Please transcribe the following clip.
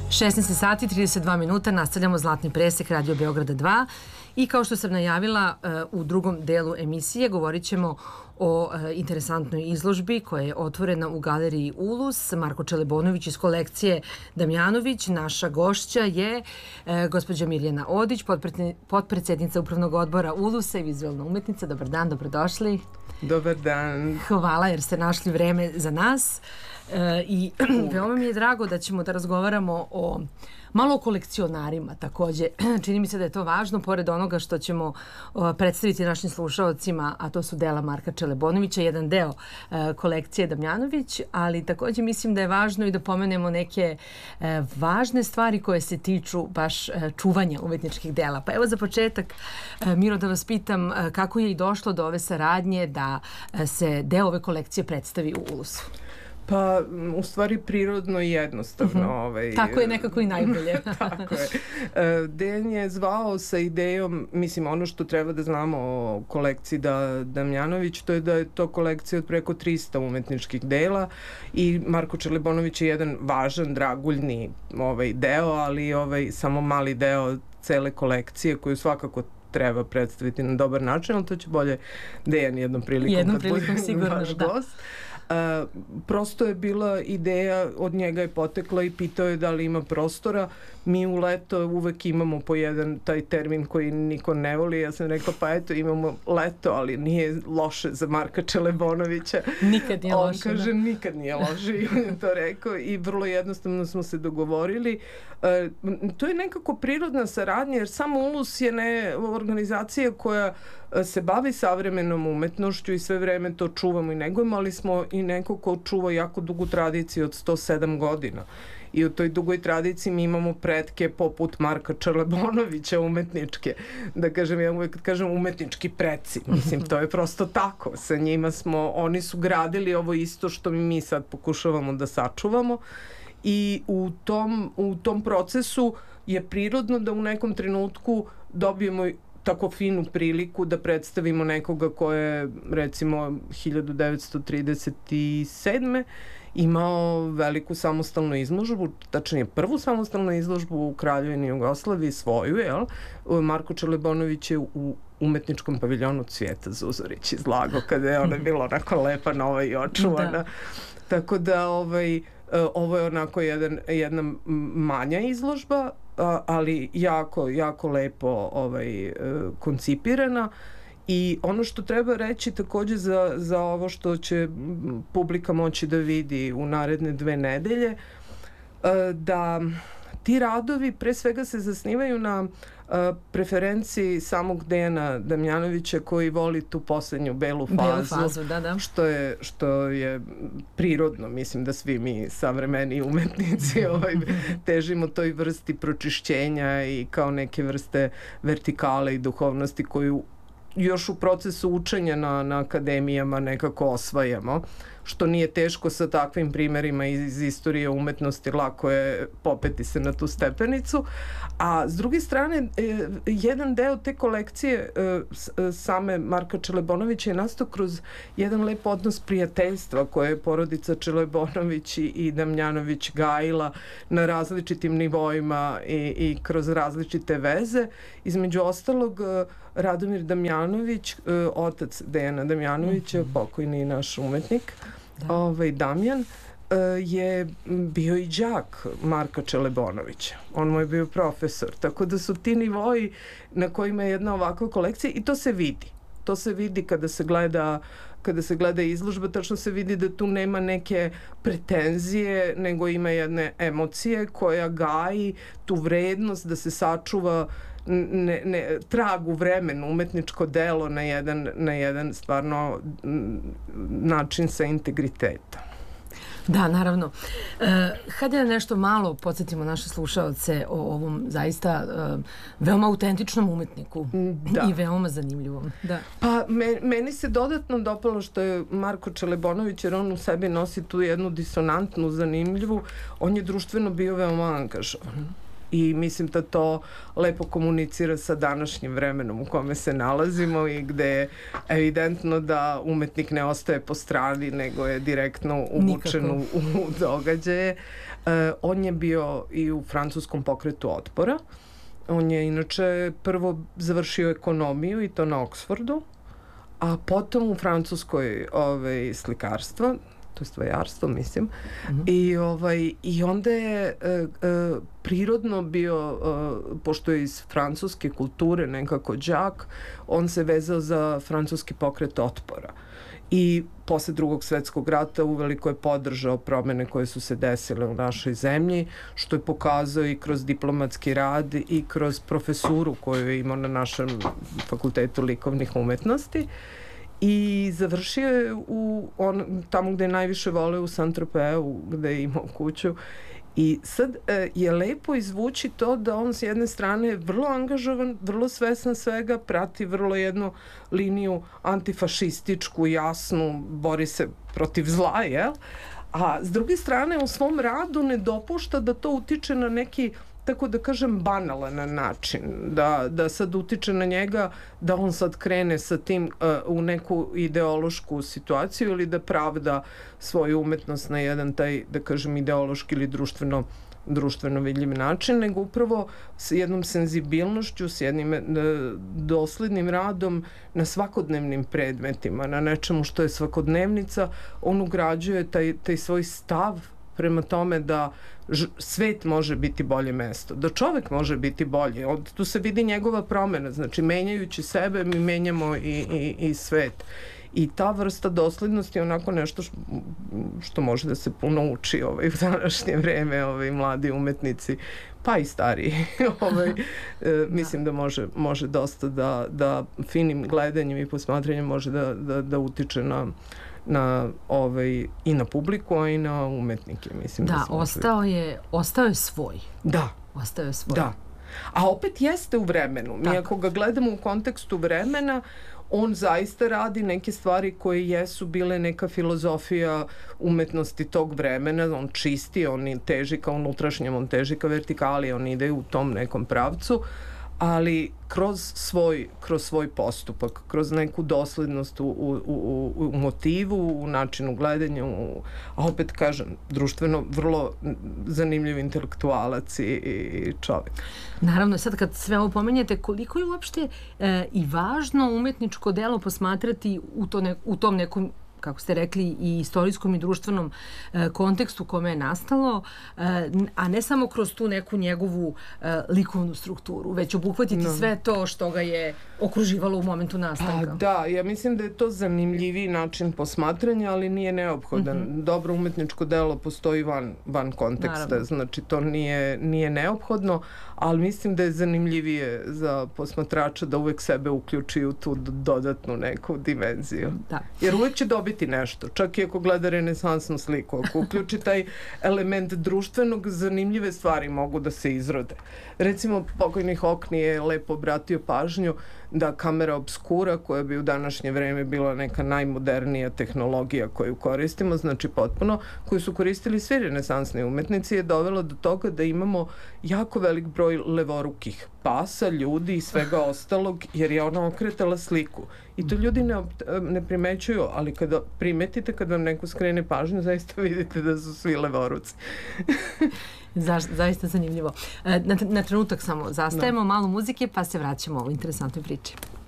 16 sati, 32 minuta, nastavljamo Zlatni presek Radio Beograda 2 i kao što sam najavila u drugom delu emisije govorit ćemo o interesantnoj izložbi koja je otvorena u galeriji Ulus. Marko Čelebonović iz kolekcije Damjanović. Naša gošća je gospođa Mirjana Odić, potpredsednica Upravnog odbora Ulusa i vizualna umetnica. Dobar dan, dobrodošli. Dobar dan. Hvala jer ste našli vreme za nas. I veoma mi je drago da ćemo da razgovaramo malo o kolekcionarima takođe. Čini mi se da je to važno, pored onoga što ćemo predstaviti našim slušaocima, a to su dela Marka Čelebonovića, jedan deo kolekcije Damjanović, ali takođe mislim da je važno i da pomenemo neke važne stvari koje se tiču baš čuvanja umetničkih dela. Pa evo za početak, Miro, da vas pitam kako je i došlo do ove saradnje da se deo ove kolekcije predstavi u Ulusu? Pa, u stvari, prirodno i jednostavno. Tako je nekako i najbolje. Tako je. Dejan je zvao sa idejom, mislim, ono što treba da znamo o kolekciji Damjanović, to je da je to kolekcija od preko 300 umetničkih dela i Marko Čelebonović je jedan važan, draguljni deo, ali samo mali deo cele kolekcije koju svakako treba predstaviti na dobar način, ali to će bolje Dejan jednom prilikom sigurno, vaš gost. Prosto je bila ideja, od njega je potekla i pitao je da li ima prostora. Mi u leto uvek imamo po jedan taj termin koji niko ne voli. Ja sam rekla pa eto imamo leto, ali nije loše za Marka Čelebonovića. Nikad nije loše. On kaže nikad nije loše i on je to rekao i vrlo jednostavno smo se dogovorili. To je nekako prirodna saradnja jer samo Ulus je organizacija koja se bavi savremenom umetnošću i sve vreme to čuvamo i negujemo, ali smo i neko ko čuva jako dugu tradiciju od 107 godina. I u toj dugoj tradiciji mi imamo pretke poput Marka Čelebonovića umetničke. Da kažem, ja uvek kažem umetnički preci. Mislim, to je prosto tako. Sa njima oni su gradili ovo isto što mi sad pokušavamo da sačuvamo. I u tom procesu je prirodno da u nekom trenutku dobijemo tako finu priliku da predstavimo nekoga ko je recimo 1937. imao veliku samostalnu izložbu, tačnije prvu samostalnu izložbu u Kraljevini Jugoslaviji, svoju, jel? Marko Čelebonović je u umetničkom paviljonu Cvijeta Zuzorić izlagao kada je ona bila onako lepa, nova i očuvana. Da. Tako da ovo je onako jedna manja izložba, ali jako lepo koncipirana. I ono što treba reći takođe za ovo što će publika moći da vidi u naredne 2 nedelje, da ti radovi pre svega se zasnivaju na preferenciji samog Dejana Damjanovića koji voli tu poslednju belu fazu, da. Što je prirodno. Mislim da svi mi savremeni umetnici težimo toj vrsti pročišćenja i kao neke vrste vertikale i duhovnosti koju još u procesu učenja na akademijama nekako osvajamo, što nije teško sa takvim primerima iz istorije umetnosti, lako je popeti se na tu stepenicu. A s druge strane, jedan deo te kolekcije same Marka Čelebonovića je nastao kroz jedan lep odnos prijateljstva koje je porodica Čelebonović i Damjanović gajila na različitim nivoima i kroz različite veze. Između ostalog, Radomir Damjanović, otac Dejana Damjanovića, pokojni naš umetnik, Damjan, je bio i đak Marka Čelebonovića. On mu je bio profesor. Tako da su ti nivoji na kojima je jedna ovakva kolekcija i to se vidi. To se vidi kada se gleda izložba, tačno se vidi da tu nema neke pretenzije, nego ima jedne emocije koja gaji tu vrednost da se sačuva trag u vremenu, umetničko delo na jedan stvarno način sa integritetom. Da, naravno. Hajde da nešto malo podsjetimo naše slušaoce o ovom zaista veoma autentičnom umetniku i veoma zanimljivom. Da. Pa meni se dodatno dopalo što je Marko Čelebonović, jer on u sebi nosi tu jednu disonantnu zanimljivu. On je društveno bio veoma angažovan. I mislim da to lepo komunicira sa današnjim vremenom u kome se nalazimo i gde je evidentno da umetnik ne ostaje po strani, nego je direktno uvučen u događaje. On je bio i u francuskom pokretu otpora. On je inače prvo završio ekonomiju i to na Oksfordu, a potom u Francuskoj slikarstvo, to je stvajarstvo, mislim. I onda je prirodno bio, pošto je iz francuske kulture nekako đak, on se vezao za francuski pokret otpora. I posle Drugog svetskog rata uveliko je podržao promene koje su se desile u našoj zemlji, što je pokazao i kroz diplomatski rad i kroz profesuru koju je imao na našem fakultetu likovnih umetnosti. I završio je tamo gde je najviše voleo, u Saint-Tropez, gde je imao kuću. I sad je lepo izvući to da on s jedne strane je vrlo angažovan, vrlo svestan svega, prati vrlo jednu liniju antifašističku, jasnu, bori se protiv zla, jel? A s druge strane u svom radu ne dopušta da to utiče na neki, tako da kažem, banalan način, da sad utiče na njega, da on sad krene sa tim u neku ideološku situaciju ili da pravda svoju umetnost na jedan taj, da kažem, ideološki ili društveno vidljiv način, nego upravo s jednom senzibilnošću, s jednim doslednim radom na svakodnevnim predmetima, na nečemu što je svakodnevnica, on ugrađuje taj svoj stav prema tome da svet može biti bolje mesto, da čovek može biti bolji. Tu se vidi njegova promena, znači menjajući sebe mi menjamo i svet. I ta vrsta doslednosti je onako nešto što može da se puno uči u današnje vreme, mladi umetnici, pa i stariji. Mislim da može dosta da finim gledanjem i posmatranjem može da utiče i na publiku, a i na umetnike. Mislim da ostao je svoj. Da. Ostao je svoj. Da. A opet jeste u vremenu. Mi ako ga gledamo u kontekstu vremena, on zaista radi neke stvari koje jesu bile neka filozofija umetnosti tog vremena. On čisti, on teži ka unutrašnjem, on teži ka vertikali, on ide u tom nekom pravcu, ali kroz svoj postupak, kroz neku doslednost u motivu, u načinu gledanja, a opet kažem, društveno vrlo zanimljiv intelektualac i čovjek. Naravno, sad kad sve ovo pomenjete, koliko je uopšte i važno umetničko delo posmatrati u tom nekom, kako ste rekli, i istorijskom i društvenom kontekstu kome je nastalo, a ne samo kroz tu neku njegovu likovnu strukturu, već obuhvatiti sve to što ga je okruživalo u momentu nastanka. Da, ja mislim da je to zanimljiviji način posmatranja, ali nije neophodan. Dobro umetničko delo postoji van konteksta, naravno. Znači to nije neophodno, ali mislim da je zanimljivije za posmatrača da uvek sebe uključi u tu dodatnu neku dimenziju. Da. Jer uvek će dobiti nešto, čak i ako gleda renesansnu sliku. Ako uključi taj element društvenog, zanimljive stvari mogu da se izrode. Recimo, pokojni Hockney je lepo obratio pažnju da kamera obskura, koja bi u današnje vreme bila neka najmodernija tehnologija koju koristimo, znači potpuno, koju su koristili svi renesansni umetnici, je dovela do toga da imamo jako velik broj levorukih pasa, ljudi i svega ostalog, jer je ona okretala sliku. I to ljudi ne primećuju, ali kada primetite, kada vam neko skrene pažnju, zaista vidite da su svi levoruci. Zaista zanimljivo. Na trenutak samo zastajemo, malo muzike, pa se vraćamo u ovoj interesantnoj priči.